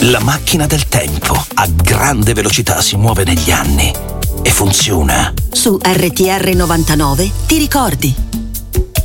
La macchina del tempo a grande velocità si muove negli anni e funziona. Su RTR 99 ti ricordi.